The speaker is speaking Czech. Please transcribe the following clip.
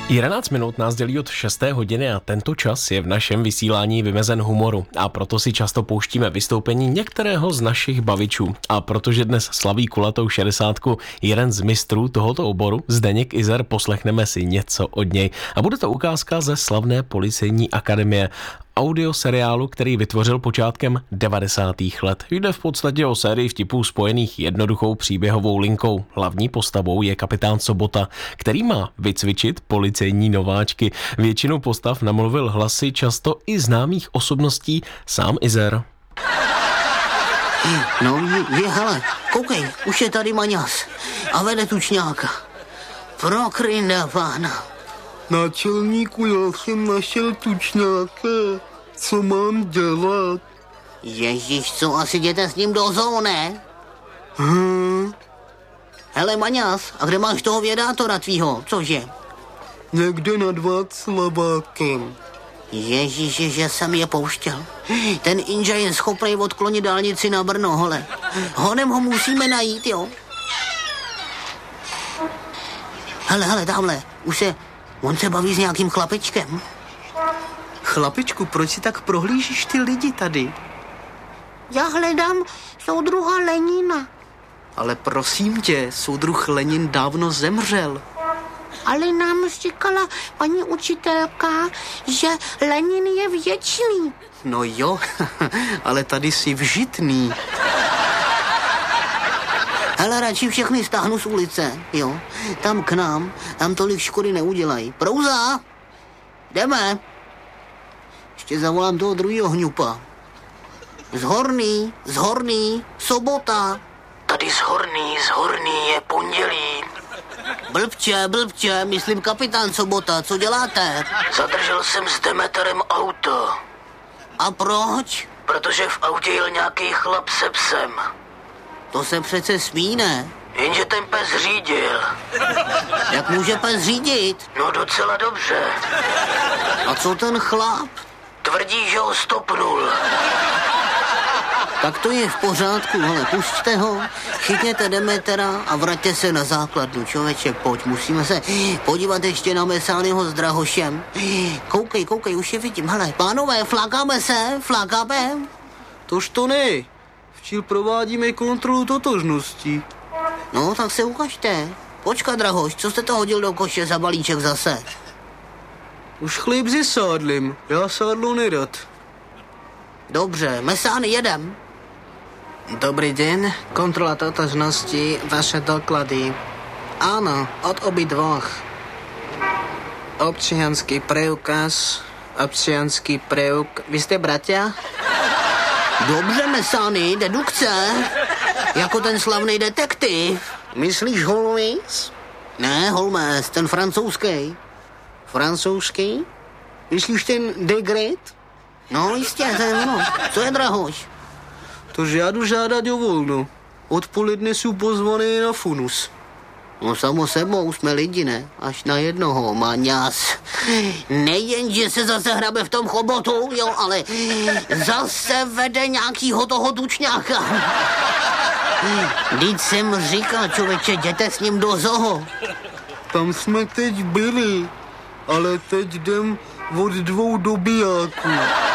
11 minut nás dělí od 6. hodiny a tento čas je v našem vysílání vymezen humoru a proto si často pouštíme vystoupení některého z našich bavičů. A protože dnes slaví kulatou 60 jeden z mistrů tohoto oboru, Zdeněk Izer, poslechneme si něco od něj. A bude to ukázka ze slavné Policejní akademie, audioseriálu, který vytvořil počátkem 90. let. Jde v podstatě o sérii vtipů spojených jednoduchou příběhovou linkou. Hlavní postavou je kapitán Sobota, který má vycvičit policejní nováčky. Většinu postav namluvil hlasy často i známých osobností sám Izer. No, hele, koukej, už je tady Maňas a vede tučňáka. Pro krynda pána. Náčelníku, já jsem našel tučňáka. Co mám dělat? Ježíš, co asi jděte s ním do zoo, ne? Hele, Maňas, a kde máš toho vědátora tvýho, cože? Někde nad Václavákem. Ježíši, že jsem je pouštěl. Ten Inža je schopný odklonit dálnici na Brno, hele. Honem ho musíme najít, jo? Hele, tamhle, on se baví s nějakým chlapečkem. Chlapičku, proč si tak prohlížíš ty lidi tady? Já hledám soudruha Lenina. Ale prosím tě, soudruh Lenin dávno zemřel. Ale nám říkala paní učitelka, že Lenin je věčný. No jo, ale tady jsi vžitný. Hele, radši všechny stáhnu z ulice, jo. Tam k nám, tam tolik škody neudělají. Prouza! Jdeme. Ještě zavolám toho druhýho hňupa. Z Horný, Sobota. Tady z Horný je pondělí. Blbče, myslím kapitán Sobota, co děláte? Zadržel jsem s Demeterem auto. A proč? Protože v autě jel nějaký chlap se psem. To se přece smí, ne? Jenže ten pes řídil. Jak může pes řídit? No docela dobře. A co ten chlap? Tvrdí, že ho stopnul. Tak to je v pořádku, ale pusťte ho, chytněte Demetera a vraťte se na základnu, člověče, pojď, musíme se podívat ještě na Mesányho s Drahošem. Koukej, už je vidím, hele, pánové, flákáme? Tož to ne, včil provádíme kontrolu totožnosti. No, tak se ukažte. Počkat, Drahoš, co jste to hodil do koše za balíček zase? Už chléb se sádlem, já sádlo nerad. Dobře, Mesány, jedem. Dobrý den, kontrola totožnosti, vaše doklady. Áno, od obidvoch. Občiansky preukaz, Vy ste bratia? Dobře, Mesány, dedukce. Jako ten slavný detektiv. Myslíš Holmes? Ne, Holmes, ten francouzský. Francouzský? Myslíš ten de Great? No, jistě, to je ono. Co je, Drahoš? Tož já jdu žádat o volno. Odpoledne jsou pozvaný na funus. No samo sebou, jsme lidi, ne? Až na jednoho, Maňas. Nejen, že se zase hrabe v tom chobotu, jo, ale zase vede nějakýho toho tučňáka. Vždyť jsem říkal, člověče, jděte s ním do zoo. Tam jsme teď byli, ale teď jdem od 2 dobijáků.